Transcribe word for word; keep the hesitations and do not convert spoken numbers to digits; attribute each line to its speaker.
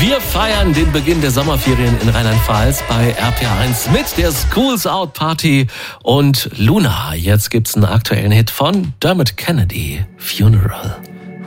Speaker 1: Wir feiern den Beginn der Sommerferien in Rheinland-Pfalz bei R P R eins mit der Schools Out Party und Luna. Jetzt gibt's einen aktuellen Hit von Dermot Kennedy, Funeral.